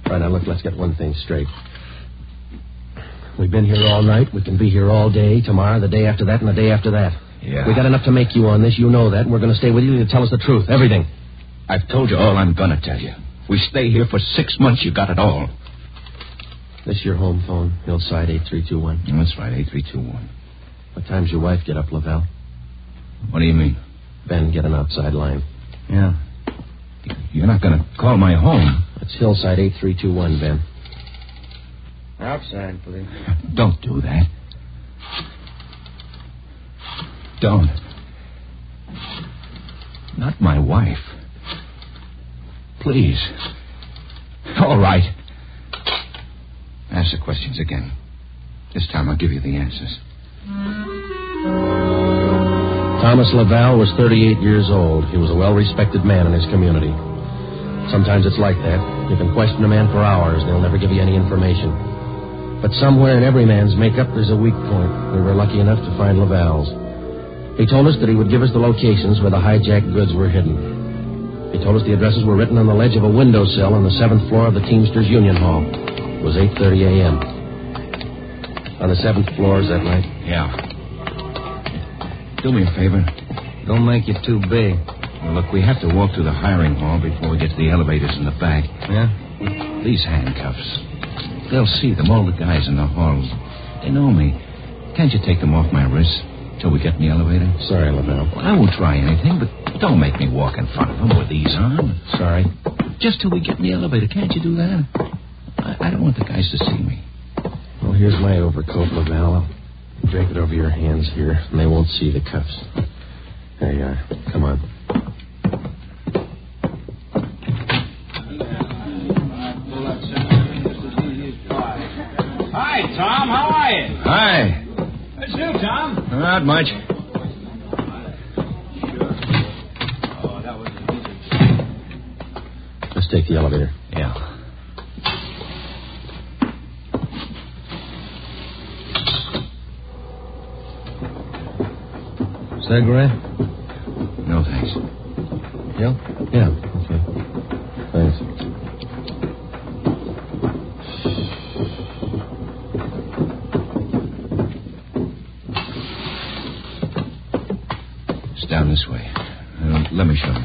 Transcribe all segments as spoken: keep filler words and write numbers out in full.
All right, now, look, let's get one thing straight. We've been here all night. We can be here all day, tomorrow, the day after that, and the day after that. Yeah. We got enough to make you on this. You know that. And we're going to stay with you to tell us the truth. Everything. I've told you all I'm going to tell you. We stay here for six months, you got it all. This your home phone, Hillside eight three two one? That's right, eight three two one. What time's your wife get up, Lavelle? What do you mean? Ben, get an outside line. Yeah. You're not going to call my home. It's Hillside eight three two one, Ben. Outside, please. Don't do that. Don't. Not my wife. Please. All right. Ask the questions again. This time I'll give you the answers. Thomas Lavelle was thirty-eight years old. He was a well-respected man in his community. Sometimes it's like that. You can question a man for hours. They'll never give you any information. But somewhere in every man's makeup, there's a weak point. We were lucky enough to find Lavalle's. He told us that he would give us the locations where the hijacked goods were hidden. He told us the addresses were written on the ledge of a windowsill on the seventh floor of the Teamsters Union Hall. It was eight thirty a.m. On the seventh floor, is that right? Yeah. Do me a favor. Don't make it too big. Well, look, we have to walk through the hiring hall before we get to the elevators in the back. Yeah? These handcuffs. They'll see them, all the guys in the halls. They know me. Can't you take them off my wrists till we get in the elevator? Sorry, Lavelle. Well, I won't try anything, but don't make me walk in front of them with these on. Sorry. Just till we get in the elevator. Can't you do that? I, I don't want the guys to see me. Well, here's my overcoat, Lavelle. I'll drape it over your hands here, and they won't see the cuffs. There you are. Come on. Hi, Tom. How are you? Hi. What's new, Tom? Not much. Let's take the elevator. Yeah. Cigarette? No, thanks. You? Yeah, okay. Thanks. It's down this way. Uh, let me show you.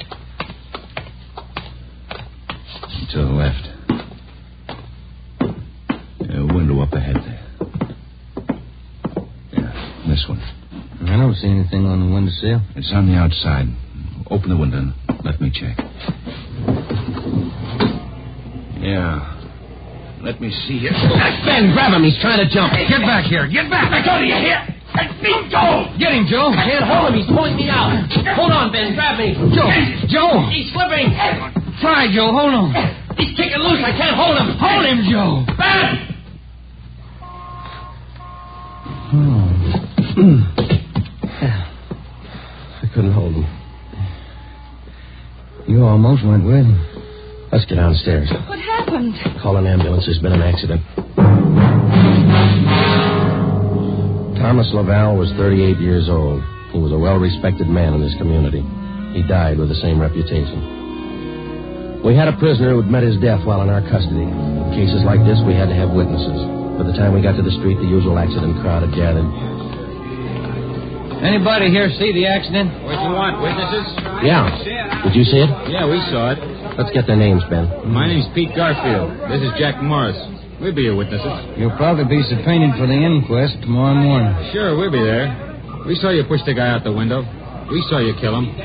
To the left. A window up ahead there. Yeah, this one. I don't see anything on the windowsill. It's on the outside. Open the window and let me check. Yeah. Let me see here. Ben, grab him. He's trying to jump. Get back here. Get back. I told you, you hear? Let me go! Get him, Joe. I can't hold him. He's pulling me out. Hold on, Ben. Grab me. Joe. Joe. He's slipping. Try, Joe. Hold on. He's kicking loose. I can't hold him. Hold him, Joe. Ben! I couldn't hold him. You almost went with him. Let's get downstairs. What happened? Call an ambulance. There's been an accident. Thomas Lavelle was thirty-eight years old. He was a well-respected man in his community. He died with the same reputation. We had a prisoner who had met his death while in our custody. In cases like this, we had to have witnesses. By the time we got to the street, the usual accident crowd had gathered. Anybody here see the accident? What you want, witnesses? Yeah. Did you see it? Yeah, we saw it. Let's get their names, Ben. My name's Pete Garfield. This is Jack Morris. We'll be your witnesses. You'll probably be subpoenaed for the inquest tomorrow morning. Sure, we'll be there. We saw you push the guy out the window. We saw you kill him.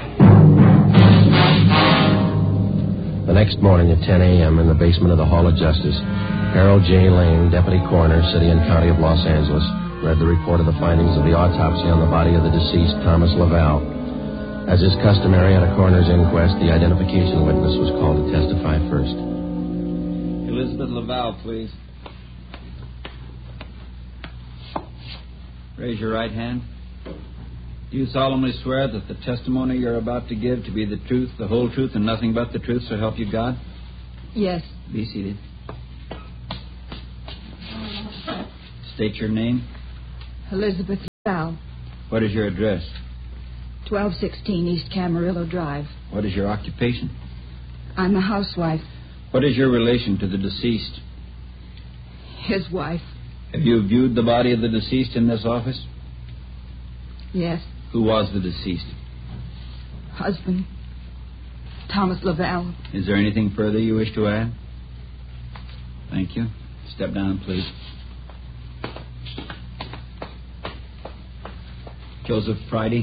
The next morning at ten a.m. in the basement of the Hall of Justice, Harold J. Lane, Deputy Coroner, City and County of Los Angeles, read the report of the findings of the autopsy on the body of the deceased, Thomas Lavelle. As is customary at a coroner's inquest, the identification witness was called to testify first. Elizabeth Lavelle, please. Raise your right hand. Do you solemnly swear that the testimony you're about to give to be the truth, the whole truth, and nothing but the truth, so help you God? Yes. Be seated. State your name. Elizabeth Lavelle, What is your address? twelve sixteen East Camarillo Drive. What is your occupation? I'm a housewife. What is your relation to the deceased? His wife. Have you viewed the body of the deceased in this office? Yes. Who was the deceased? Husband. Thomas Laval. Is there anything further you wish to add? Thank you. Step down, please. Joseph Friday.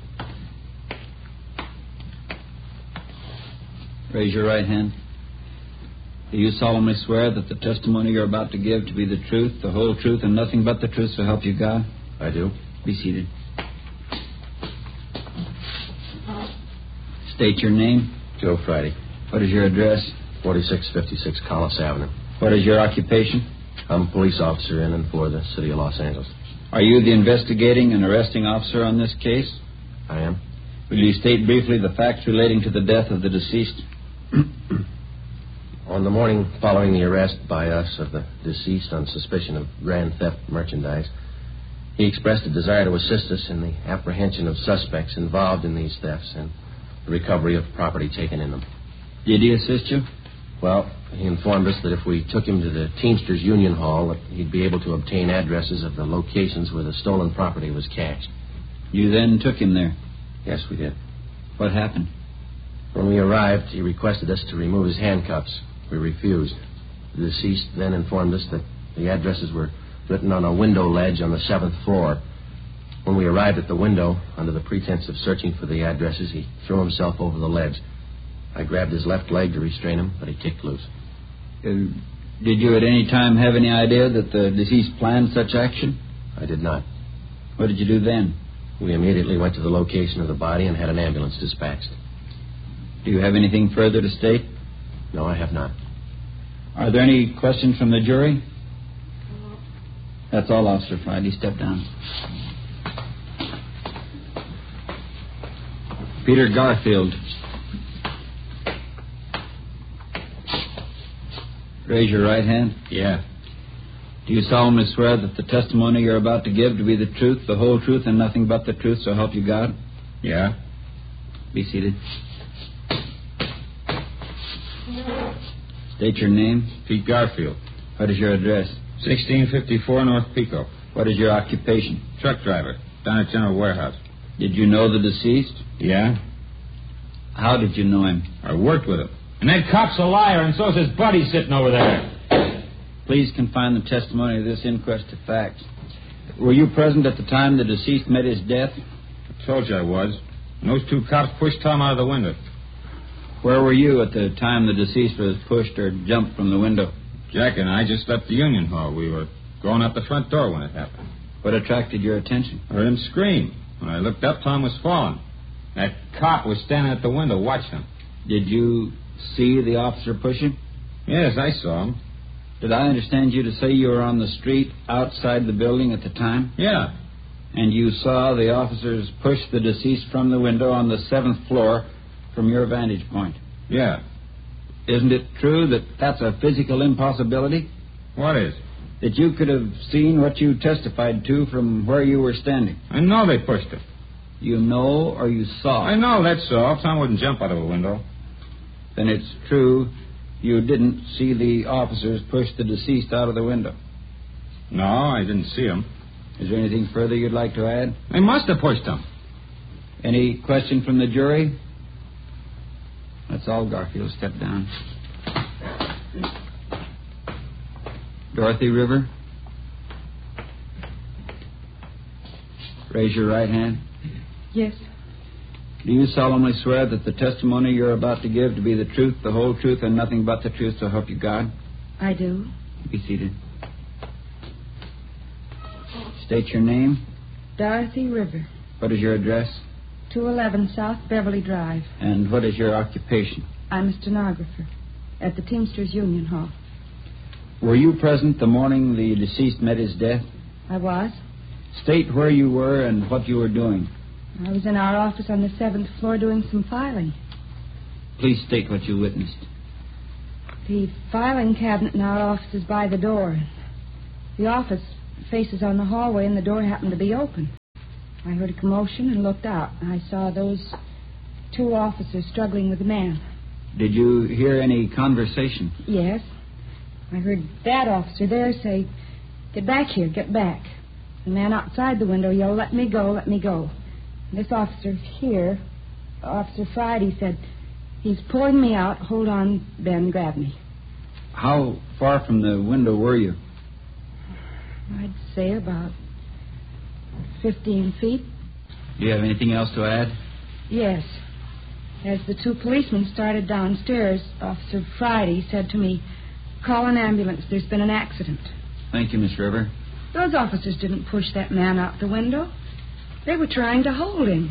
Raise your right hand. Do you solemnly swear that the testimony you're about to give to be the truth, the whole truth, and nothing but the truth, so help you God? I do. Be seated. State your name. Joe Friday. What is your address? forty-six fifty-six Collis Avenue. What is your occupation? I'm a police officer in and for the city of Los Angeles. Are you the investigating and arresting officer on this case? I am. Will you state briefly the facts relating to the death of the deceased? On the morning following the arrest by us of the deceased on suspicion of grand theft merchandise, he expressed a desire to assist us in the apprehension of suspects involved in these thefts and the recovery of property taken in them. Did he assist you? Well, he informed us that if we took him to the Teamsters Union Hall, that he'd be able to obtain addresses of the locations where the stolen property was cached. You then took him there? Yes, we did. What happened? When we arrived, he requested us to remove his handcuffs. We refused. The deceased then informed us that the addresses were written on a window ledge on the seventh floor. When we arrived at the window, under the pretense of searching for the addresses, he threw himself over the ledge. I grabbed his left leg to restrain him, but he kicked loose. Uh, did you at any time have any idea that the deceased planned such action? I did not. What did you do then? We immediately went to the location of the body and had an ambulance dispatched. Do you have anything further to state? No, I have not. Are there any questions from the jury? That's all, Officer Friday. Step down. Peter Garfield. Raise your right hand. Yeah. Do you solemnly swear that the testimony you're about to give to be the truth, the whole truth, and nothing but the truth, so help you God? Yeah. Be seated. State your name. Pete Garfield. What is your address? sixteen fifty-four North Pico. What is your occupation? Truck driver. Down at General Warehouse. Did you know the deceased? Yeah. How did you know him? I worked with him. And that cop's a liar, and so's his buddy sitting over there. Please confine the testimony of this inquest to facts. Were you present at the time the deceased met his death? I told you I was. And those two cops pushed Tom out of the window. Where were you at the time the deceased was pushed or jumped from the window? Jack and I just left the Union Hall. We were going out the front door when it happened. What attracted your attention? I heard him scream. When I looked up, Tom was falling. That cop was standing at the window watching him. Did you see the officer push him? Yes, I saw him. Did I understand you to say you were on the street outside the building at the time? Yeah. And you saw the officers push the deceased from the window on the seventh floor from your vantage point? Yeah. Isn't it true that that's a physical impossibility? What is? That you could have seen what you testified to from where you were standing? I know they pushed him. You know or you saw? I know, that's all. Tom wouldn't jump out of a window. Then it's true you didn't see the officers push the deceased out of the window? No, I didn't see him. Is there anything further you'd like to add? They must have pushed him. Any question from the jury? That's all, Garfield. Step down. Dorothy River. Raise your right hand. Yes. Do you solemnly swear that the testimony you're about to give to be the truth, the whole truth, and nothing but the truth, so help you God? I do. Be seated. State your name. Dorothy River. What is your address? two eleven South Beverly Drive. And what is your occupation? I'm a stenographer at the Teamsters Union Hall. Were you present the morning the deceased met his death? I was. State where you were and what you were doing. I was in our office on the seventh floor doing some filing. Please state what you witnessed. The filing cabinet in our office is by the door. The office faces on the hallway, and the door happened to be open. I heard a commotion and looked out. I saw those two officers struggling with the man. Did you hear any conversation? Yes. I heard that officer there say, "Get back here, get back." The man outside the window yelled, "Let me go, let me go." And this officer here, Officer Friday, said, "He's pulling me out. Hold on, Ben, grab me." How far from the window were you? I'd say about fifteen feet. Do you have anything else to add? Yes. As the two policemen started downstairs, Officer Friday said to me, "Call an ambulance. There's been an accident." Thank you, Miss River. Those officers didn't push that man out the window. They were trying to hold him.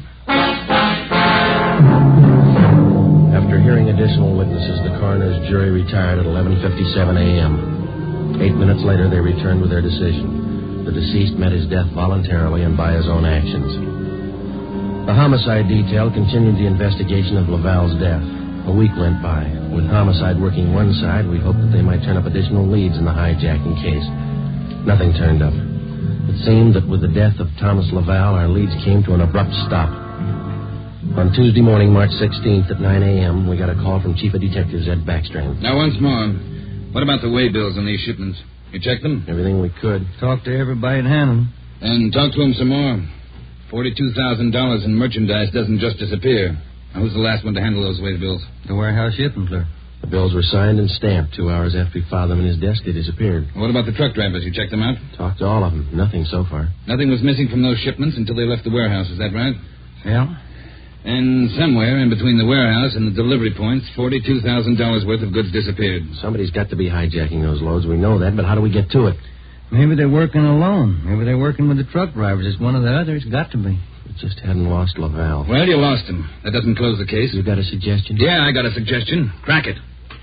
After hearing additional witnesses, the coroner's jury retired at eleven fifty-seven a.m. Eight minutes later, they returned with their decision. The deceased met his death voluntarily and by his own actions. The homicide detail continued the investigation of Laval's death. A week went by. With homicide working one side, we hoped that they might turn up additional leads in the hijacking case. Nothing turned up. It seemed that with the death of Thomas Laval, our leads came to an abrupt stop. On Tuesday morning, March sixteenth at nine a.m., we got a call from Chief of Detectives Ed Backstrand. Now, once more, what about the way bills on these shipments? You checked them? Everything we could. Talked to everybody that handled them. And talk to them some more. forty-two thousand dollars in merchandise doesn't just disappear. Now, who's the last one to handle those way bills? The warehouse shipping clerk. The bills were signed and stamped. Two hours after he filed them in his desk, they disappeared. What about the truck drivers? You checked them out? Talked to all of them. Nothing so far. Nothing was missing from those shipments until they left the warehouse. Is that right? Yeah. And somewhere in between the warehouse and the delivery points, forty-two thousand dollars worth of goods disappeared. Somebody's got to be hijacking those loads. We know that, but how do we get to it? Maybe they're working alone. Maybe they're working with the truck drivers. It's one of the others. Got to be. We just hadn't lost Laval. Well, you lost him. That doesn't close the case. You got a suggestion? Yeah, I got a suggestion. Crack it.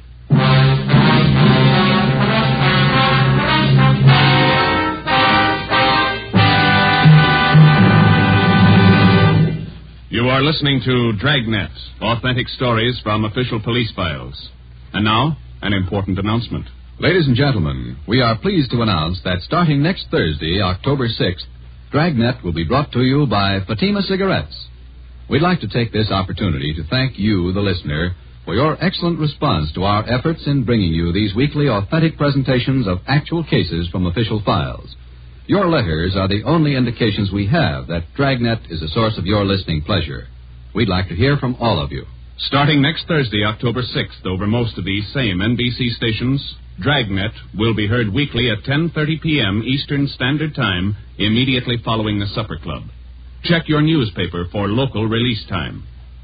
You are listening to Dragnet, authentic stories from official police files. And now, an important announcement. Ladies and gentlemen, we are pleased to announce that starting next Thursday, October sixth, Dragnet will be brought to you by Fatima Cigarettes. We'd like to take this opportunity to thank you, the listener, for your excellent response to our efforts in bringing you these weekly authentic presentations of actual cases from official files. Your letters are the only indications we have that Dragnet is a source of your listening pleasure. We'd like to hear from all of you. Starting next Thursday, October sixth, over most of these same N B C stations, Dragnet will be heard weekly at ten thirty p.m. Eastern Standard Time, immediately following the Supper Club. Check your newspaper for local release time.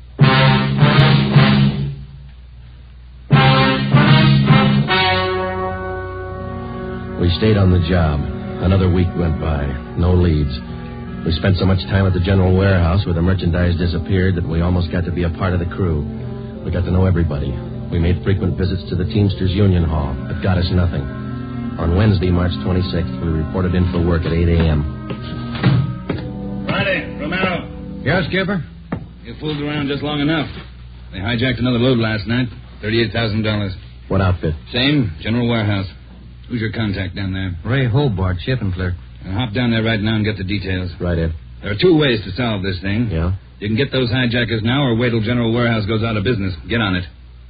We stayed on the job. Another week went by. No leads. We spent so much time at the general warehouse where the merchandise disappeared that we almost got to be a part of the crew. We got to know everybody. We made frequent visits to the Teamsters Union Hall. It got us nothing. On Wednesday, March twenty-sixth, we reported in for work at eight a.m. Friday, Romero. Yes, Skipper? You fooled around just long enough. They hijacked another load last night. thirty-eight thousand dollars. What outfit? Same, general warehouse. Who's your contact down there? Ray Hobart, shipping clerk. I'll hop down there right now and get the details. Right, Ed. There are two ways to solve this thing. Yeah? You can get those hijackers now or wait till General Warehouse goes out of business. Get on it.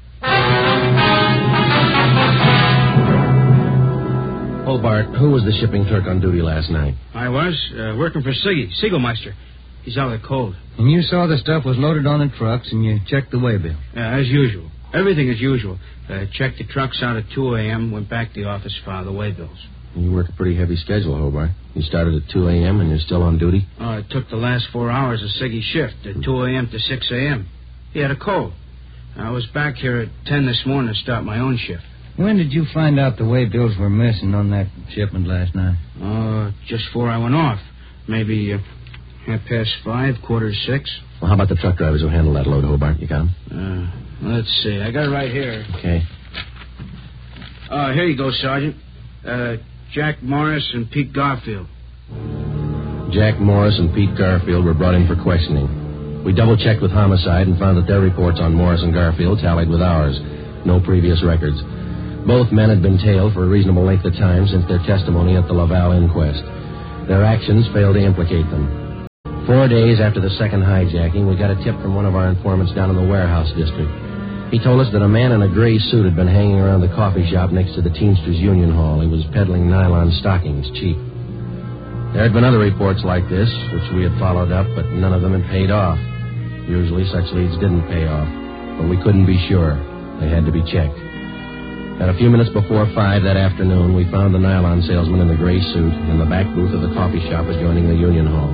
Hobart, who was the shipping clerk on duty last night? I was, uh, working for Siggy, Siegelmeister. He's out of the cold. And you saw the stuff was loaded on the trucks and you checked the waybill. Yeah, as usual. Everything as usual. Uh, checked the trucks out at two a.m., went back to the office, filed the waybills. You work a pretty heavy schedule, Hobart. You started at two a.m. and you're still on duty? Uh, it took the last four hours of Siggy's shift, at two a.m. to six a.m. He had a cold. I was back here at ten this morning to start my own shift. When did you find out the waybills were missing on that shipment last night? Uh, just before I went off. Maybe uh, half past five, quarter to six. Well, how about the truck drivers who handled that load, Hobart? You got them? Uh, let's see. I got it right here. Okay. Uh, here you go, Sergeant. Uh, Jack Morris and Pete Garfield. Jack Morris and Pete Garfield were brought in for questioning. We double-checked with Homicide and found that their reports on Morris and Garfield tallied with ours. No previous records. Both men had been tailed for a reasonable length of time since their testimony at the Laval inquest. Their actions failed to implicate them. Four days after the second hijacking, we got a tip from one of our informants down in the warehouse district. He told us that a man in a gray suit had been hanging around the coffee shop next to the Teamsters Union Hall. He was peddling nylon stockings cheap. There had been other reports like this, which we had followed up, but none of them had paid off. Usually such leads didn't pay off, but we couldn't be sure. They had to be checked. At a few minutes before five that afternoon, we found the nylon salesman in the gray suit in the back booth of the coffee shop adjoining the Union Hall.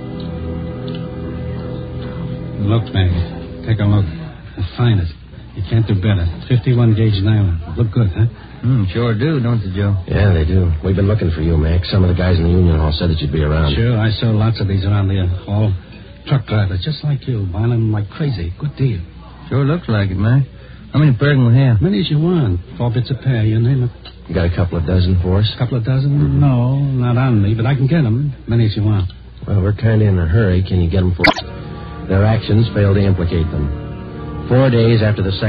Look, Mag. Take a look. Fine it. You can't do better. fifty-one gauge nylon. Look good, huh? Mm, sure do, don't they, Joe? Yeah, they do. We've been looking for you, Mac. Some of the guys in the Union Hall said that you'd be around. Sure, I saw lots of these around the hall. Truck drivers, just like you, buying them like crazy. Good deal. Sure looks like it, Mac. How many per we have? Many as you want. Four bits a pair, you name it. You got a couple of dozen for us? A couple of dozen? Mm-hmm. No, not on me, but I can get them. Many as you want. Well, we're kind of in a hurry. Can you get them for us? Their actions failed to implicate them. Four days after the second